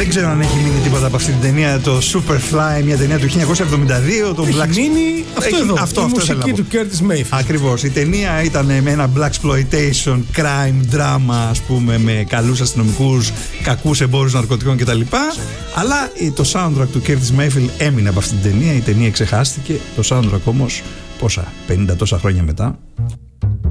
Δεν ξέρω αν έχει μείνει τίποτα από αυτή την ταινία. Το Superfly, μια ταινία του 1972. Το έχει μείνει αυτό εδώ. Η μουσική του Curtis Mayfield. Ακριβώς. Η ταινία ήταν με ένα blaxploitation crime drama, ας πούμε, με καλούς αστυνομικούς, κακούς εμπόρους ναρκωτικών κτλ. Αλλά το soundtrack του Curtis Mayfield έμεινε από αυτή την ταινία. Η ταινία ξεχάστηκε. Το soundtrack όμως, πόσα, 50 τόσα χρόνια μετά,